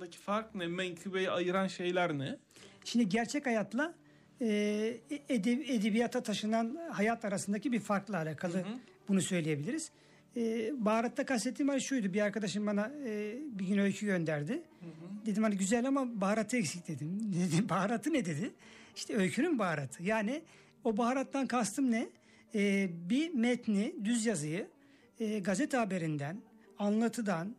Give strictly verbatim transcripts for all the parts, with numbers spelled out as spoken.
arasındaki fark ne? Menkıbeyi ayıran şeyler ne? Şimdi gerçek hayatla e, edeb- edebiyata taşınan hayat arasındaki bir farkla alakalı, hı hı, bunu söyleyebiliriz. E, baharatta kastettiğim hani şuydu. Bir arkadaşım bana e, bir gün öykü gönderdi. Hı hı. Dedim hani güzel ama baharatı eksik dedim. Dedim baharatı ne dedi? İşte öykünün baharatı. Yani o baharattan kastım ne? E, bir metni, düz yazıyı e, gazete haberinden, anlatıdan,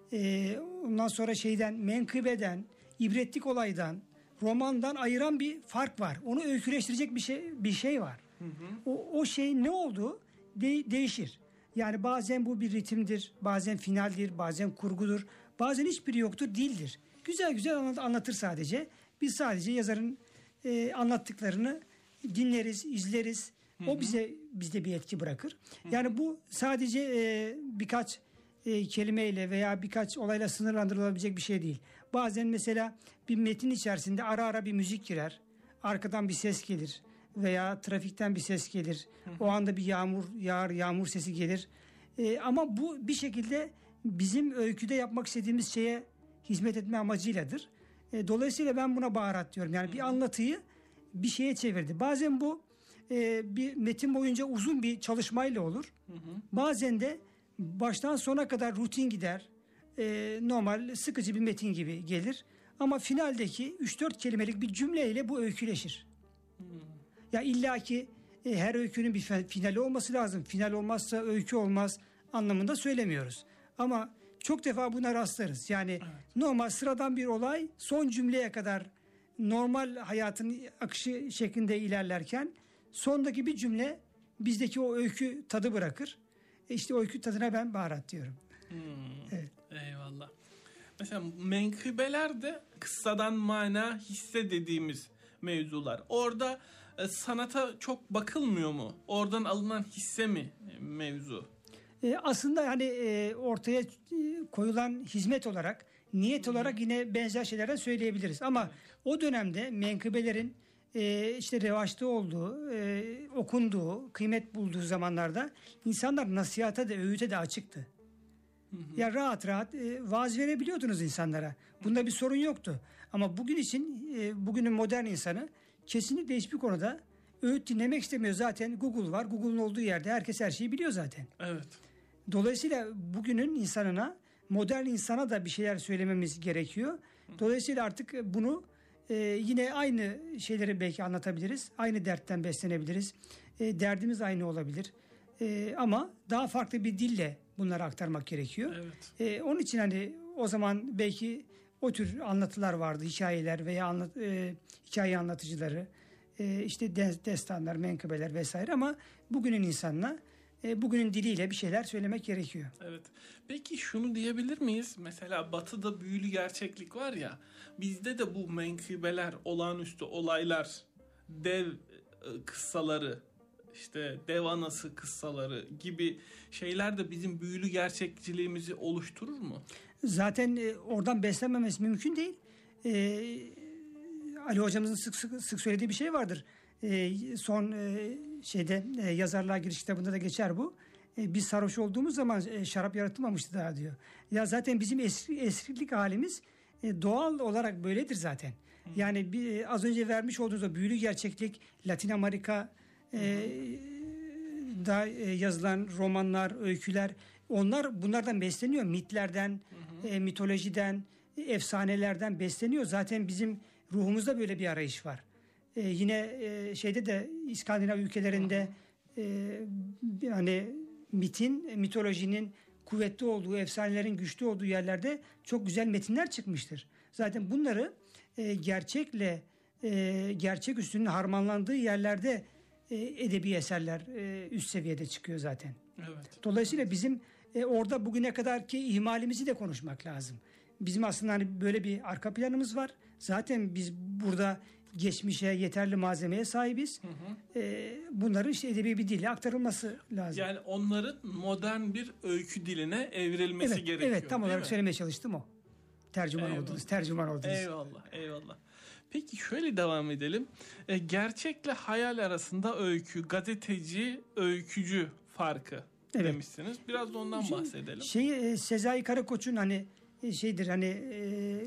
e, ondan sonra şeyden, menkıbeden, ibretlik olaydan, romandan ayıran bir fark var. Onu öyküleştirecek bir şey bir şey var. Hı hı. O, o şey ne oldu? De, değişir. Yani bazen bu bir ritimdir, bazen finaldir, bazen kurgudur, bazen hiçbiri yoktur, değildir. Güzel güzel anlatır sadece. Biz sadece yazarın e, anlattıklarını dinleriz, izleriz. Hı hı. O bize bizde bir etki bırakır. Hı hı. Yani bu sadece e, birkaç e, kelimeyle veya birkaç olayla sınırlandırılabilecek bir şey değil. Bazen mesela bir metin içerisinde ara ara bir müzik girer, arkadan bir ses gelir. Veya trafikten bir ses gelir. Hı hı. O anda bir yağmur yağar, yağmur sesi gelir. Ee, ama bu bir şekilde bizim öyküde yapmak istediğimiz şeye hizmet etme amacıyladır. Ee, dolayısıyla ben buna baharat diyorum. Yani hı hı. bir anlatıyı bir şeye çevirdi. Bazen bu e, bir metin boyunca uzun bir çalışmayla olur. Hı hı. Bazen de baştan sona kadar rutin gider. E, normal sıkıcı bir metin gibi gelir. Ama finaldeki üç dört kelimelik bir cümleyle bu öyküleşir. Hı. Ya illaki e, her öykünün bir finali olması lazım. Final olmazsa öykü olmaz anlamında söylemiyoruz. Ama çok defa buna rastlarız. Yani evet. normal sıradan bir olay son cümleye kadar normal hayatın akışı şeklinde ilerlerken sondaki bir cümle bizdeki o öykü tadı bırakır. E işte o öykü tadına ben baharat diyorum. Hmm, evet. Eyvallah. Mesela menkıbelerde kıssadan mana hisse dediğimiz mevzular. Orada e, sanata çok bakılmıyor mu? Oradan alınan hisse mi e, mevzu? E, aslında hani e, ortaya e, koyulan hizmet olarak, niyet hmm. olarak yine benzer şeylerden söyleyebiliriz. Ama evet. o dönemde menkıbelerin e, işte revaçta olduğu, e, okunduğu, kıymet bulduğu zamanlarda insanlar nasihata da, öğüte de açıktı. Hı hı. Ya rahat rahat e, vaaz verebiliyordunuz insanlara. Bunda bir sorun yoktu. Ama bugün için e, bugünün modern insanı kesinlikle hiçbir konuda öğüt dinlemek istemiyor. Zaten Google var. Google'un olduğu yerde herkes her şeyi biliyor zaten. Evet. Dolayısıyla bugünün insanına, modern insana da bir şeyler söylememiz gerekiyor. Dolayısıyla artık bunu e, yine aynı şeyleri belki anlatabiliriz. Aynı dertten beslenebiliriz. E, derdimiz aynı olabilir. E, ama daha farklı bir dille bunları aktarmak gerekiyor. Evet. E, onun için hani o zaman belki o tür anlatılar vardı, hikayeler veya anlat, e, hikaye anlatıcıları, e, işte destanlar, menkıbeler vesaire. Ama bugünün insanına, e, bugünün diliyle bir şeyler söylemek gerekiyor. Evet. Peki şunu diyebilir miyiz? Mesela Batı'da büyülü gerçeklik var ya, bizde de bu menkıbeler, olağanüstü olaylar, dev e, kıssaları, İşte dev anası kıssaları gibi şeyler de bizim büyülü gerçekçiliğimizi oluşturur mu? Zaten e, oradan beslenmemesi mümkün değil. E, Ali hocamızın sık sık, sık söylediği bir şey vardır. E, son e, şeyde e, yazarlığa giriş kitabında da geçer bu. E, biz sarhoş olduğumuz zaman e, şarap yaratılmamıştı daha diyor. Ya zaten bizim eski, eskilik halimiz e, doğal olarak böyledir zaten. Hı. Yani bir, az önce vermiş olduğunuz o büyülü gerçeklik, Latin Amerika Ee, da e, yazılan romanlar, öyküler, onlar bunlardan besleniyor. Mitlerden, hı hı. E, mitolojiden, e, efsanelerden besleniyor. Zaten bizim ruhumuzda böyle bir arayış var. E, yine e, şeyde de İskandinav ülkelerinde e, yani mitin, mitolojinin kuvvetli olduğu, efsanelerin güçlü olduğu yerlerde çok güzel metinler çıkmıştır. Zaten bunları e, gerçekle e, gerçek üstünün harmanlandığı yerlerde edebi eserler üst seviyede çıkıyor zaten. Evet. Dolayısıyla bizim orada bugüne kadarki ihmalimizi de konuşmak lazım. Bizim aslında hani böyle bir arka planımız var. Zaten biz burada geçmişe yeterli malzemeye sahibiz. Hı hı. Bunların işte edebi bir dille aktarılması lazım. Yani onların modern bir öykü diline evrilmesi evet, gerekiyor. Evet, tam olarak mi? Söylemeye çalıştım o. Tercüman eyvallah. oldunuz, tercüman oldunuz. Eyvallah, eyvallah. Peki şöyle devam edelim. E, gerçekle hayal arasında öykü, gazeteci, öykücü farkı evet. demişsiniz. Biraz da ondan bahsedelim. Şey, Sezai Karakoç'un hani şeydir hani